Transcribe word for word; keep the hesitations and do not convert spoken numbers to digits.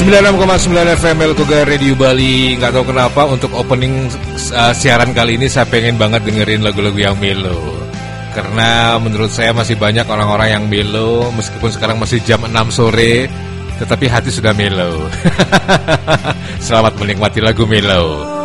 sembilan puluh enam koma sembilan F M Melkoga Radio Bali. Nggak tahu kenapa untuk opening uh, siaran kali ini saya pengen banget dengerin lagu-lagu yang melo. Karena menurut saya masih banyak orang-orang yang melo, meskipun sekarang masih jam enam sore, tetapi hati sudah melo. Selamat menikmati lagu melo.